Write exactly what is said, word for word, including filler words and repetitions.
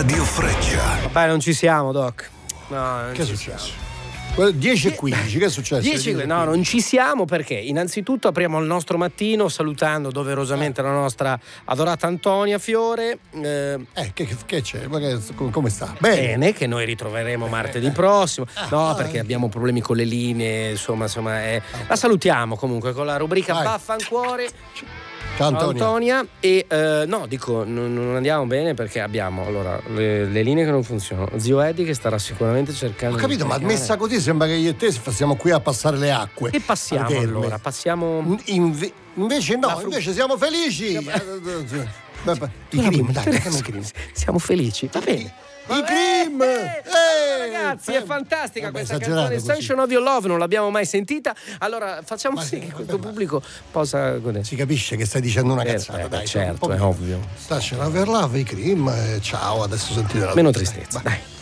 Radio Freccia. Vabbè, non ci siamo, Doc. No, non che è ci successo? siamo. dieci e quindici, che è successo? dieci, no, non ci siamo perché innanzitutto apriamo il nostro mattino salutando doverosamente la nostra adorata Antonia Fiore. Eh, eh che, che c'è? Ma che, come sta? Bene. Bene, che noi ritroveremo martedì prossimo. No, perché abbiamo problemi con le linee, insomma, insomma, eh, la salutiamo comunque con la rubrica Vaffancuore. Ciao Antonia. Antonia e eh, no, dico, non, non andiamo bene perché abbiamo allora le, le linee che non funzionano. Zio Eddie che starà sicuramente cercando. Ho capito, di ma caricare. Messa così sembra che io e te siamo qui a passare le acque. E passiamo allora, passiamo. Inve- invece no, fru- invece siamo felici. I Cream, cream, dai, dai, cream. Siamo felici, va bene. I cream! Eh, Eh, allora, ragazzi, eh, è fantastica vabbè, questa esagerato canzone così. Sunshine of Your Love, non l'abbiamo mai sentita. Allora facciamo Ma sì sì, che vabbè, questo ma- pubblico possa godere. Si capisce che stai dicendo una Eh, cazzata, eh, dai. certo, un po' è meno. ovvio. Sta a Love, i cream, eh, ciao, adesso sentite la Meno musica. tristezza, Vai. dai.